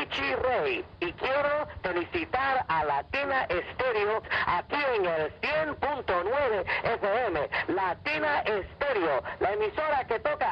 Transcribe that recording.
Richie Ray y quiero felicitar a Latina Estéreo aquí en el 100.9 FM. Latina Estéreo, la emisora que toca